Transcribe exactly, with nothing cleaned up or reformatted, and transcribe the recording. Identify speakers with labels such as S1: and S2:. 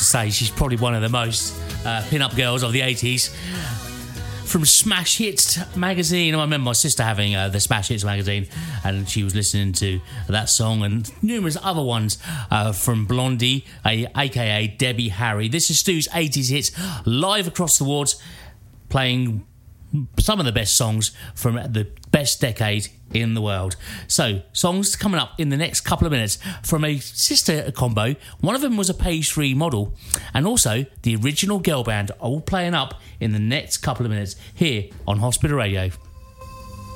S1: say she's probably one of the most uh, pin-up girls of the eighties. From Smash Hits magazine. I remember my sister having uh, the Smash Hits magazine, and she was listening to that song and numerous other ones uh, from Blondie, a, aka Debbie Harry. This is Stu's eighties hits live across the wards, playing some of the best songs from the best decade in the world. So, songs coming up in the next couple of minutes from a sister combo. One of them was a page three model, and also the original girl band, all playing up in the next couple of minutes here on Hospital Radio.